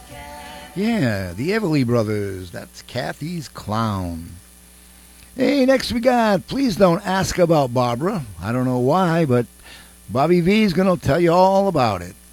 Yeah, the Everly Brothers. That's Kathy's Clown. Hey, next we got Please Don't Ask About Barbara. I don't know why, but Bobby V's going to tell you all about it.